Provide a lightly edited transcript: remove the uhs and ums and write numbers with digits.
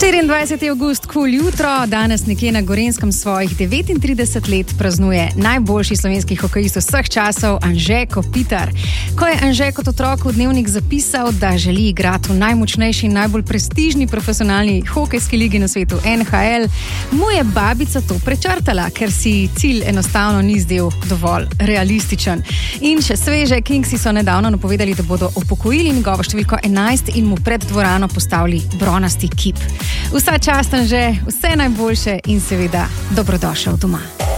24. avgust, jutro, danes nekje na Gorenjskem svojih 39 let praznuje najboljši slovenski hokejist vseh časov, Anže Kopitar. Ko je Anže kot otrok v dnevnik zapisal, da želi igrati v najmočnejši in najbolj prestižni profesionalni hokejski ligi na svetu NHL, mu je babica to prečrtala, ker si cilj enostavno ni zdel dovolj realističen. In še sveže, Kingsi so nedavno napovedali, da bodo upokojili njegovo številko 11 in mu pred dvorano postavili bronasti kip. Vsa čast, Anže, vse najboljše in seveda dobrodošel doma.